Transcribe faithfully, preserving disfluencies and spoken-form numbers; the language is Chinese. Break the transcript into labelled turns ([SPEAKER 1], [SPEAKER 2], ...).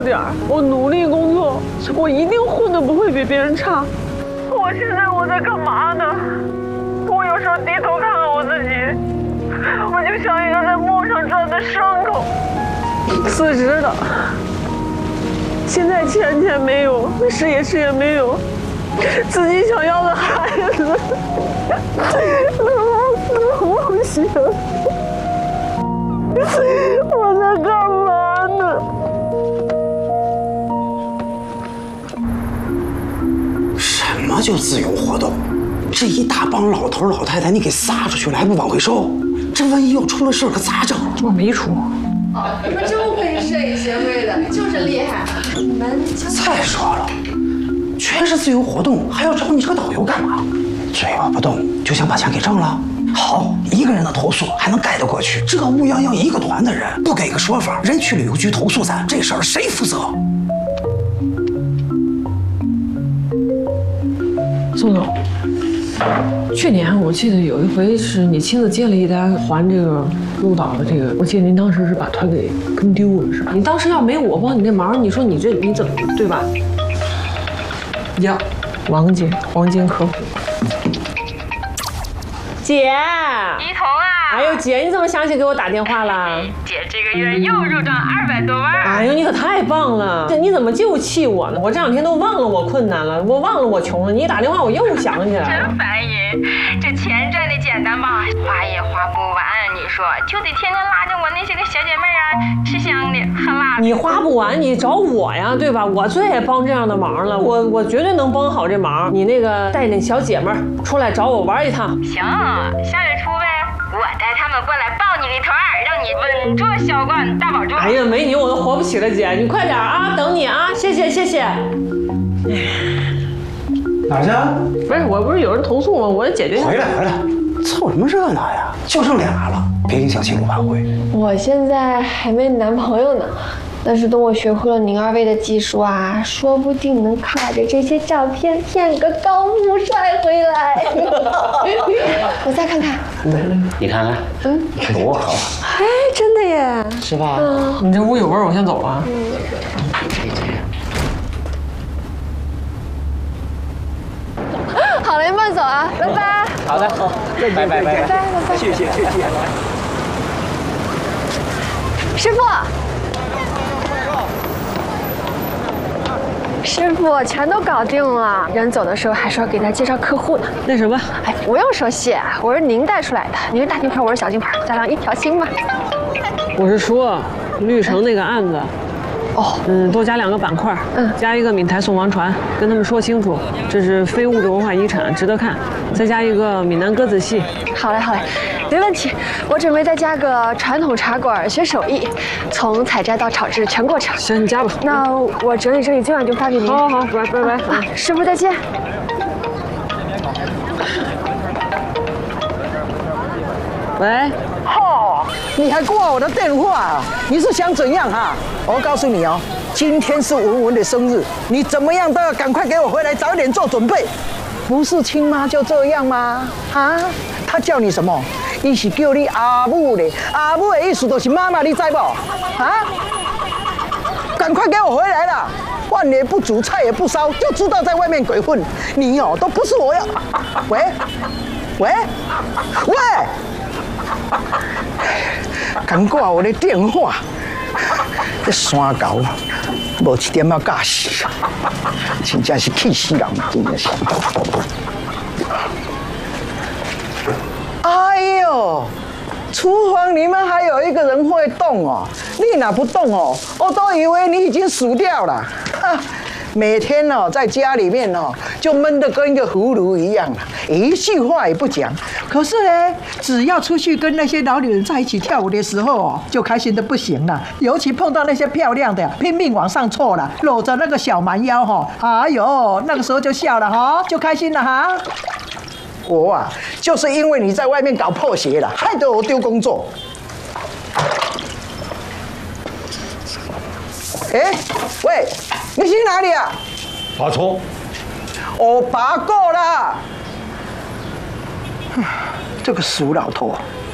[SPEAKER 1] 点儿，我努力工作，我一定混得不会比别人差。我现在我在干嘛呢？我有时候低头看看我自己，我就像一个在磨上转的牲口。辞职了，现在钱钱没有，事业事业没有，自己想要的孩子，不行。我在干嘛呢？
[SPEAKER 2] 什么叫自由活动？这一大帮老头老太太，你给撒出去了还不往回收？这万一要出了事可咋整？
[SPEAKER 1] 我没出。
[SPEAKER 3] 你们真不愧是摄影协会的，就是厉害。你们
[SPEAKER 2] 再说了，全是自由活动，还要找你这个导游干嘛？嘴巴不动就想把钱给挣了？好，一个人的投诉还能盖得过去，这乌泱泱一个团的人不给个说法，人去旅游局投诉咱，这事儿谁负责？
[SPEAKER 1] 宋总，去年我记得有一回是你亲自接了一单还这个鹿岛的这个，我记得您当时是把团给跟丢了是吧？你当时要没我帮你这忙，你说你这你怎么对吧？呀，王姐，黄金客户。姐，
[SPEAKER 4] 一彤啊！
[SPEAKER 1] 哎呦，姐，你怎么想起给我打电话了？
[SPEAKER 4] 姐这个月又入账二百多万。
[SPEAKER 1] 哎呦，你可太棒了！这你怎么就气我呢？我这两天都忘了我困难了，我忘了我穷了。你一打电话，我又想起来了。
[SPEAKER 4] 真烦人！这钱赚的简单吧，花也花不完。你说，就得天天拉着我那些个小姐妹啊，吃香的喝辣的。
[SPEAKER 1] 你花不完，你找我呀，对吧？我最爱帮这样的忙了，我我绝对能帮好这忙。你那个带那小姐妹出来找我玩一趟。
[SPEAKER 4] 行，下月初呗，我带他们过来抱你个团儿，让你稳坐销冠大宝座。
[SPEAKER 1] 哎呀，没你我都活不起了，姐，你快点啊，等你啊，谢谢谢谢。
[SPEAKER 2] 哪去？
[SPEAKER 1] 不是，我不是有人投诉吗？我解决一下。
[SPEAKER 2] 回来回来，凑什么热闹呀？就剩俩了，别影响庆祝晚会。
[SPEAKER 3] 我现在还没男朋友呢，但是等我学会了您二位的技术啊，说不定能卡着这些照片骗个高富帅回来。我再看看，
[SPEAKER 2] 你看看，嗯，多好，
[SPEAKER 3] 哎，真的耶，
[SPEAKER 2] 是吧？
[SPEAKER 3] 嗯，
[SPEAKER 1] 你这屋有味儿，我先走了。
[SPEAKER 3] 好嘞，慢走啊，拜拜。
[SPEAKER 2] 好的，好，拜拜拜拜
[SPEAKER 3] 拜拜拜，
[SPEAKER 2] 谢谢谢谢。
[SPEAKER 3] 师傅。师傅全都搞定了，人走的时候还说给他介绍客户呢。
[SPEAKER 1] 那什么，
[SPEAKER 3] 哎，不用说谢，我是您带出来的，您是大金牌，我是小金牌，咱俩一条心嘛。
[SPEAKER 1] 我是说，绿城那个案子，
[SPEAKER 3] 哦，
[SPEAKER 1] 嗯，多加两个板块，
[SPEAKER 3] 嗯，
[SPEAKER 1] 加一个闽台宋王船，跟他们说清楚，这是非物质文化遗产，值得看。再加一个闽南歌子戏。
[SPEAKER 3] 好嘞好嘞，没问题。我准备再加个传统茶馆学手艺，从采摘到炒制全过程。
[SPEAKER 1] 行，你加吧。
[SPEAKER 3] 那我整理整理，今晚就发给您。
[SPEAKER 1] 好好好，拜拜拜。
[SPEAKER 3] 啊，师傅再见。
[SPEAKER 1] 喂。
[SPEAKER 5] 哦，你还挂我的电话啊？你是想怎样哈？我告诉你哦，今天是文文的生日，你怎么样都要赶快给我回来，早点做准备。不是亲妈就这样吗？啊，他叫你什么？伊是叫你阿母的，阿母的意思就是妈妈，你知不？啊，赶快给我回来了！饭也不煮，菜也不烧，就知道在外面鬼混。你哦，都不是我要。喂，喂，喂！敢挂我的电话，这山狗无一点仔架势，真正是气死人，真的是。哎呦，厨房里面还有一个人会动哦，你哪不动哦，我都以为你已经死掉了。啊，每天哦在家里面哦就闷得跟一个葫芦一样了，一句话也不讲。可是呢，只要出去跟那些老女人在一起跳舞的时候哦，就开心的不行了。尤其碰到那些漂亮的，拼命往上凑了，搂着那个小蛮腰哈，哎呦，那个时候就笑了哈，就开心了哈。我啊，就是因为你在外面搞破鞋了，害得我丢工作。哎，喂，你去哪里啊？
[SPEAKER 6] 拔葱。
[SPEAKER 5] 我拔过了。这个死老头啊，